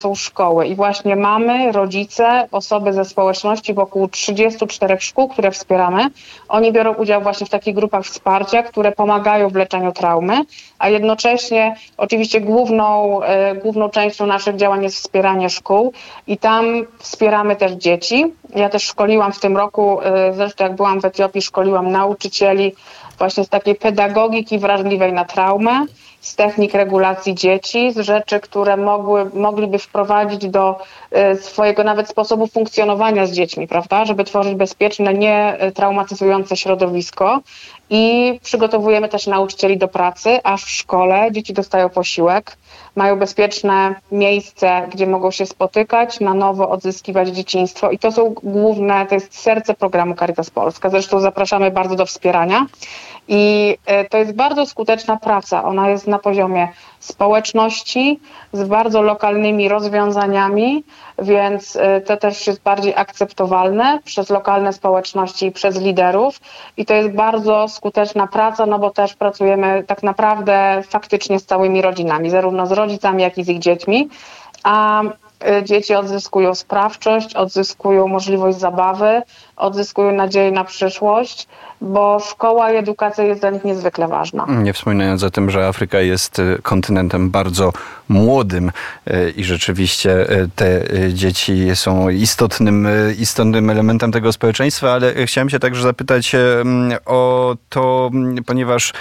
są szkoły i właśnie mamy, rodzice, osoby ze społeczności wokół 34 szkół, które wspieramy. Oni biorą udział właśnie w takich grupach wsparcia, które pomagają w leczeniu traumy, a jednocześnie oczywiście główną częścią naszych działań jest wspieranie szkół i tam wspieramy też dzieci. Ja też szkoliłam w tym roku, zresztą jak byłam w Etiopii, szkoliłam nauczycieli właśnie z takiej pedagogiki wrażliwej na traumę, z technik regulacji dzieci, z rzeczy, które mogliby wprowadzić do swojego nawet sposobu funkcjonowania z dziećmi, prawda, żeby tworzyć bezpieczne, nie traumatyzujące środowisko. I przygotowujemy też nauczycieli do pracy, a w szkole dzieci dostają posiłek, mają bezpieczne miejsce, gdzie mogą się spotykać, na nowo odzyskiwać dzieciństwo i to to jest serce programu Caritas Polska. Zresztą zapraszamy bardzo do wspierania i to jest bardzo skuteczna praca. Ona jest na poziomie społeczności z bardzo lokalnymi rozwiązaniami, więc to też jest bardziej akceptowalne przez lokalne społeczności i przez liderów i to jest bardzo skuteczna praca, no bo też pracujemy tak naprawdę faktycznie z całymi rodzinami, zarówno z rodzicami, jak i z ich dziećmi, a dzieci odzyskują sprawczość, odzyskują możliwość zabawy, odzyskują nadzieję na przyszłość, bo szkoła i edukacja jest dla nich niezwykle ważna. Nie wspominając o tym, że Afryka jest kontynentem bardzo młodym i rzeczywiście te dzieci są istotnym elementem tego społeczeństwa, ale chciałem się także zapytać o to, ponieważ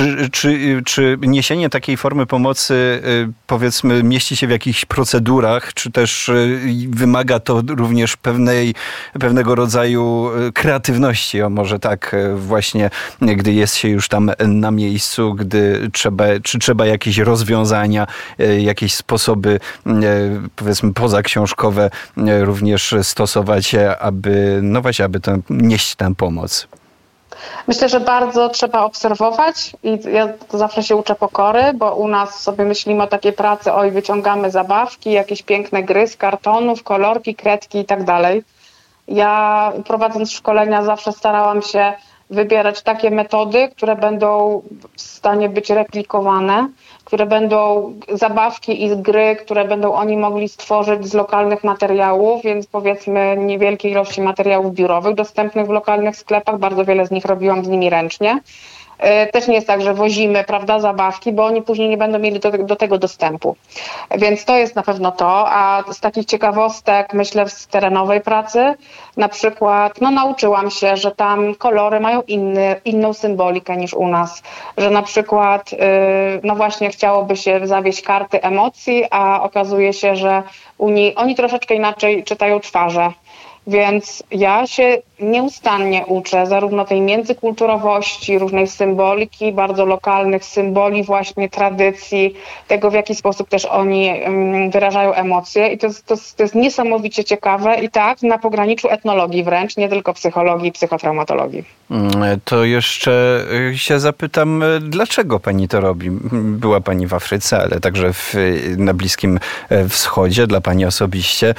czy niesienie takiej formy pomocy, powiedzmy, mieści się w jakichś procedurach, czy też wymaga to również pewnego rodzaju kreatywności, o może tak, właśnie gdy jest się już tam na miejscu, czy trzeba jakieś rozwiązania, jakieś sposoby, powiedzmy, pozaksiążkowe również stosować, aby nieść tam pomoc? Myślę, że bardzo trzeba obserwować i ja zawsze się uczę pokory, bo u nas sobie myślimy o takiej pracy, wyciągamy zabawki, jakieś piękne gry z kartonów, kolorki, kredki i tak dalej. Ja prowadząc szkolenia zawsze starałam się wybierać takie metody, które będą w stanie być replikowane, które będą zabawki i gry, które będą oni mogli stworzyć z lokalnych materiałów, więc powiedzmy niewielkiej ilości materiałów biurowych dostępnych w lokalnych sklepach. Bardzo wiele z nich robiłam z nimi ręcznie. Też nie jest tak, że wozimy, prawda, zabawki, bo oni później nie będą mieli do tego dostępu. Więc to jest na pewno to, a z takich ciekawostek, myślę, z terenowej pracy, na przykład, nauczyłam się, że tam kolory mają inną symbolikę niż u nas, że na przykład, właśnie chciałoby się zawieść karty emocji, a okazuje się, że oni troszeczkę inaczej czytają twarze. Więc ja się nieustannie uczę zarówno tej międzykulturowości, różnej symboliki, bardzo lokalnych symboli, właśnie tradycji, tego w jaki sposób też oni wyrażają emocje i to jest niesamowicie ciekawe i tak na pograniczu etnologii wręcz, nie tylko psychologii i psychotraumatologii. To jeszcze się zapytam, dlaczego pani to robi? Była pani w Afryce, ale także na Bliskim Wschodzie, dla pani osobiście.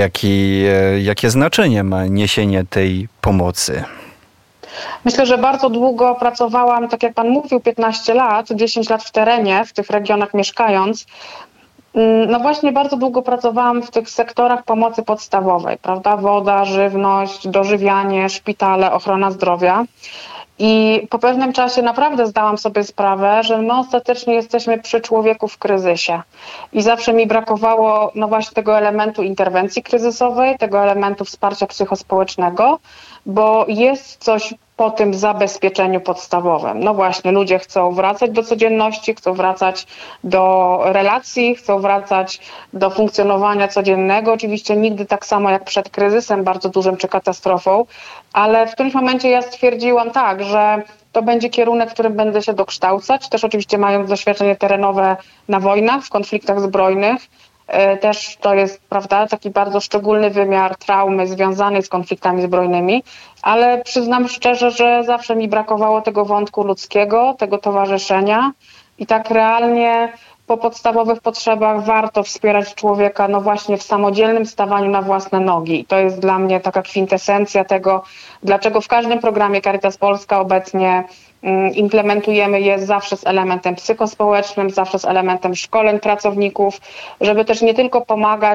Jakie znaczenie ma niesienie tej pomocy? Myślę, że bardzo długo pracowałam, tak jak pan mówił, 15 lat, 10 lat w terenie, w tych regionach mieszkając. Właśnie bardzo długo pracowałam w tych sektorach pomocy podstawowej, prawda? Woda, żywność, dożywianie, szpitale, ochrona zdrowia. I po pewnym czasie naprawdę zdałam sobie sprawę, że my ostatecznie jesteśmy przy człowieku w kryzysie. I zawsze mi brakowało właśnie tego elementu interwencji kryzysowej, tego elementu wsparcia psychospołecznego, bo jest coś po tym zabezpieczeniu podstawowym. Właśnie ludzie chcą wracać do codzienności, chcą wracać do relacji, chcą wracać do funkcjonowania codziennego. Oczywiście nigdy tak samo jak przed kryzysem bardzo dużym czy katastrofą, ale w którymś momencie ja stwierdziłam tak, że to będzie kierunek, w którym będę się dokształcać, też oczywiście mając doświadczenie terenowe na wojnach, w konfliktach zbrojnych. Też to jest, prawda, taki bardzo szczególny wymiar traumy związanej z konfliktami zbrojnymi, ale przyznam szczerze, że zawsze mi brakowało tego wątku ludzkiego, tego towarzyszenia i tak realnie po podstawowych potrzebach warto wspierać człowieka no właśnie w samodzielnym stawaniu na własne nogi. I to jest dla mnie taka kwintesencja tego, dlaczego w każdym programie Caritas Polska obecnie implementujemy je zawsze z elementem psychospołecznym, zawsze z elementem szkoleń pracowników, żeby też nie tylko pomagać